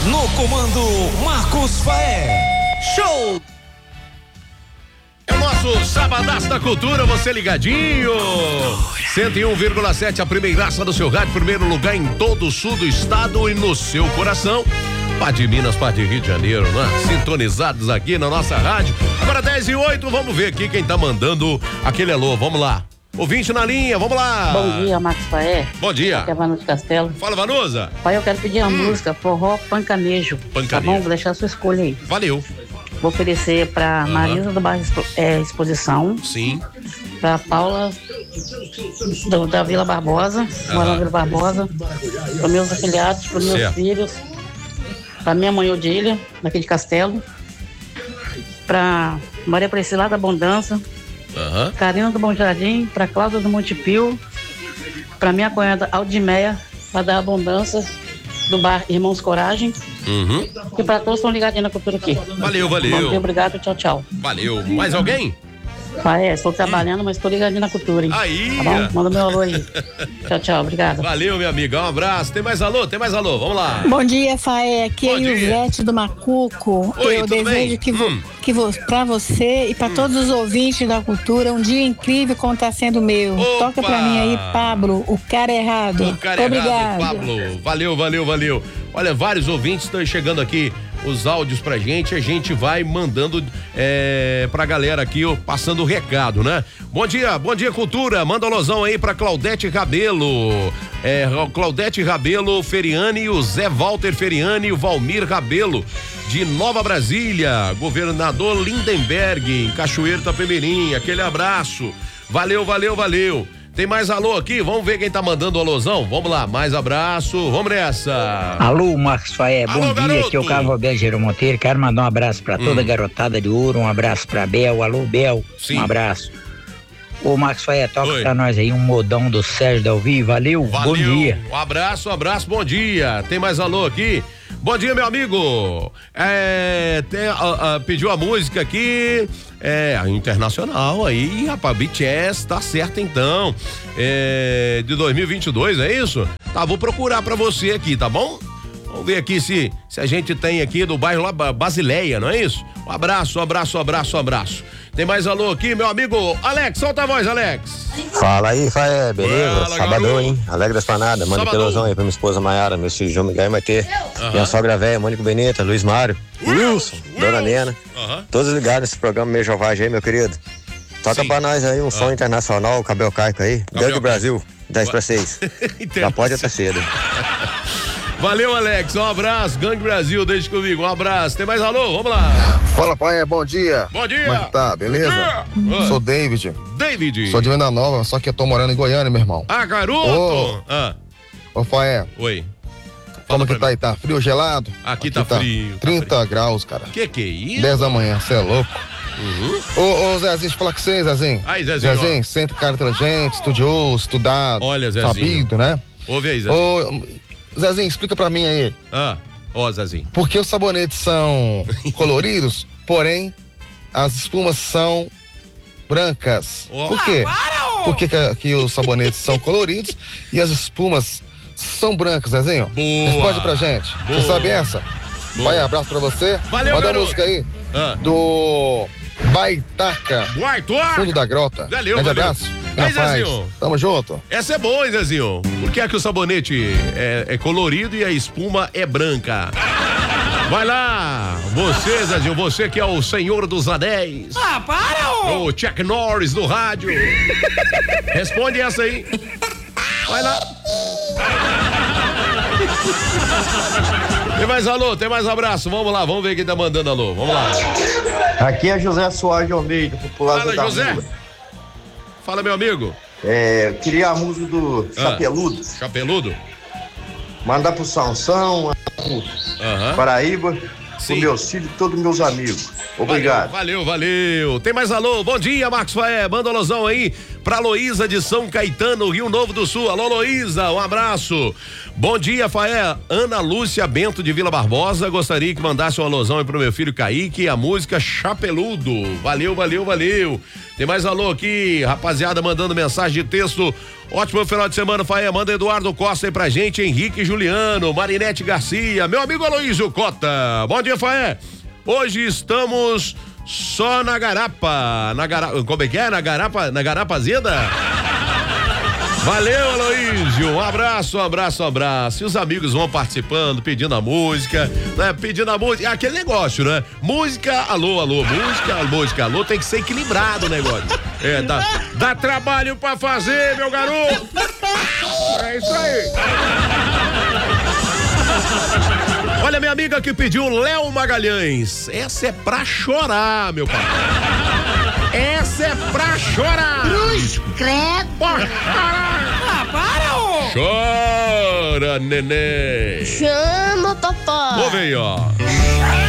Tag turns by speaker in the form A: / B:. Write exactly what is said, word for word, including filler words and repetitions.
A: No comando, Marcos Faé. Show!
B: É o nosso Sabadaço da Cultura, você ligadinho. cento e um vírgula sete, a primeiraça do seu rádio, primeiro lugar em todo o sul do estado e no seu coração. Pá de Minas, pá de Rio de Janeiro, né? Sintonizados aqui na nossa rádio. Agora dez e oito, vamos ver aqui quem tá mandando aquele alô, vamos lá. Ouvinte na linha, vamos lá.
C: Bom dia, Marcos Faé.
B: Bom dia.
C: Aqui é a Vanusa Castelo.
B: Fala, Vanusa.
C: Pai, eu quero pedir uma hum. música, forró pancanejo.
B: Pancanejo.
C: Tá bom? Vou deixar a sua escolha aí.
B: Valeu.
C: Vou oferecer pra uhum. Marisa do Bairro é, Exposição.
B: Sim.
C: Pra Paula do, da Vila Barbosa, uhum. Morando Vila Barbosa. Para meus afiliados, para meus certo. filhos. Pra minha mãe Odília, daqui de Castelo. Pra Maria Priscila da Abundância.
B: Uhum.
C: Carina do Bom Jardim, pra Cláudia do Montepio, pra minha cunhada Aldimeia, pra dar Abundância, do bar Irmãos Coragem.
B: Uhum.
C: E pra todos que estão ligadinhos na cultura aqui.
B: Valeu, valeu.
C: Bom dia, obrigado, tchau, tchau.
B: Valeu. Mais alguém?
C: Ah, é, estou trabalhando, mas estou ligadinho na cultura, hein?
B: Aí.
C: Tá bom? Manda meu alô aí. Tchau, tchau, obrigado.
B: Valeu, minha amiga, um abraço. Tem mais alô? Tem mais alô? Vamos lá.
D: Bom dia, Faé. Aqui Bom é Ilvete do Macuco.
B: Oi,
D: eu desejo
B: bem?
D: que, vo,
B: hum.
D: que vo, pra você e pra hum. todos os ouvintes da cultura, um dia incrível como tá sendo meu.
B: Opa.
D: Toca pra mim aí, Pablo, o cara errado.
B: O cara
D: Obrigado.
B: errado, Pablo. Valeu, valeu, valeu. Olha, vários ouvintes estão chegando aqui, os áudios pra gente, a gente vai mandando é, pra galera aqui, ó, passando o recado, né? Bom dia, bom dia, cultura, manda um alôzão aí pra Claudete Rabelo, é, Claudete Rabelo Feriani, o Zé Walter Feriani e o Valmir Rabelo, de Nova Brasília, governador Lindenberg, em Cachoeiro Itapemirim, aquele abraço, valeu, valeu, valeu. Tem mais alô aqui? Vamos ver quem tá mandando o alôzão? Vamos lá, mais abraço, vamos nessa.
E: Alô, Marcos Faé, bom
B: alô,
E: dia,
B: garoto.
E: aqui é o Carlos Roberto Gero Monteiro, quero mandar um abraço pra toda hum. a garotada de ouro, um abraço pra Bel, alô Bel,
B: Sim.
E: um abraço. Ô Marcos Faé, toca
B: Oi.
E: pra nós aí um modão do Sérgio Dalvi, valeu,
B: valeu,
E: bom dia.
B: Um abraço, um abraço, bom dia. Tem mais alô aqui? Bom dia, meu amigo. É, tem, uh, uh, pediu a música aqui, é, internacional aí, rapaz, B T S, tá certo então. É, de dois mil e vinte e dois, é isso? Tá, vou procurar pra você aqui, tá bom? Vamos ver aqui se, se a gente tem aqui do bairro lá, Basileia, não é isso? Um abraço, um abraço, um abraço, um abraço. Tem mais alô aqui, meu amigo Alex, solta a voz, Alex.
F: Fala aí, Faé, beleza?
B: Fala,
F: Sabadão,
B: garoto.
F: hein? Alegre das Panadas, manda pelosão aí pra minha esposa Maiara, meu filho João Miguel e Maitê,
B: Uhum.
F: minha sogra velha, Mônica Beneta, Luiz Mário, Wilson, Dona Nena,
B: Uhum.
F: todos ligados nesse programa meio jovem aí, meu querido. Toca
B: Sim.
F: pra nós aí um
B: Ah.
F: som internacional, o Cabel Caico aí, Gangue Brasil, dez para seis. Já pode até cedo.
B: Valeu, Alex, um abraço, Gangue Brasil, deixa comigo, um abraço. Tem mais alô? Vamos lá.
G: Fala, pai, bom dia.
B: Bom dia.
G: Como é que tá, beleza?
B: Bom
G: Sou David.
B: David.
G: Sou de Venda Nova, só que eu tô morando em Goiânia, meu irmão.
B: Ah, garoto.
G: Ô,
B: ah.
G: ô Faé.
B: Oi.
G: Como que tá aí? Tá frio, gelado?
B: Aqui,
G: Aqui
B: tá,
G: tá
B: frio.
G: trinta
B: tá frio.
G: graus, cara.
B: Que que é isso?
G: dez da manhã, cê é louco.
B: Uhum.
G: Ô, ô, Zezinho, deixa eu falar com você, Zezinho.
B: Aí, Zezinho.
G: Zezinho, sempre cara inteligente, estudioso, estudado.
B: Olha, Zezinho.
G: Sabido, né?
B: Ouve aí, Zezinho.
G: Ô, Zezinho, explica pra mim aí.
B: Ah, ó, Zezinho.
G: Por que os sabonetes são coloridos, porém as espumas são brancas?
B: Oh.
G: Por quê? Por que, que, que os sabonetes são coloridos e as espumas são brancas, Zezinho?
B: Boa.
G: Responde pra gente.
B: Boa.
G: Você sabe essa?
B: Boa.
G: Vai, abraço pra você.
B: Valeu,
G: Manda a
B: garoto.
G: música aí
B: Ah.
G: do Baitaca,
B: Guartuar.
G: Fundo da Grota.
B: Valeu,
G: Grande
B: valeu.
G: abraço.
B: Aí,
G: Na paz.
B: Zezinho.
G: Tamo junto.
B: Essa é boa, hein, Zezinho? Por que é que o sabonete é, é colorido e a espuma é branca? Vai lá, você, Zezinho, você que é o senhor dos anéis.
A: Ah, para, ô!
B: O Chuck Norris do rádio. Responde essa aí. Vai lá. Tem mais alô, tem mais abraço. Vamos lá, vamos ver quem tá mandando alô. Vamos lá.
H: Aqui é José Soares de Almeida, popular
B: Fala,
H: da
B: José.
H: Rua.
B: Fala, meu amigo.
H: É, eu queria a música do
B: Ah.
H: Chapeludo.
B: Chapeludo?
H: Mandar pro Sansão,
B: Aham.
H: Paraíba,
B: Sim.
H: pro meus filhos e todos meus amigos. Obrigado.
B: Valeu, valeu, valeu. Tem mais alô? Bom dia, Marcos Faé. Manda um alôzão aí pra Loísa de São Caetano, Rio Novo do Sul. Alô, Loísa, um abraço. Bom dia, Faé. Ana Lúcia Bento de Vila Barbosa, gostaria que mandasse um alusão aí pro meu filho Kaique, a música Chapeludo. Valeu, valeu, valeu. Tem mais alô aqui, rapaziada, mandando mensagem de texto. Ótimo final de semana, Faé. Manda Eduardo Costa aí pra gente, Henrique Juliano, Marinete Garcia, meu amigo Aloysio Cota. Bom dia, Faé. Hoje estamos só na garapa. Na garapa, como é que é? Na garapa, na garapa azeda? Valeu, Aloysio. Um abraço, um abraço, um abraço. E os amigos vão participando, pedindo a música, né? Pedindo a música. É aquele negócio, né? Música, alô, alô, música, música, alô, tem que ser equilibrado o negócio. É, dá, dá trabalho pra fazer, meu garoto. É isso aí. Olha, minha amiga que pediu, Léo Magalhães. Essa é pra chorar, meu pai. Essa é pra chorar.
I: Cruz, credo.
A: Ah, para, ô.
B: Chora, neném.
I: Chama, papai.
B: Vou ver aí, ó.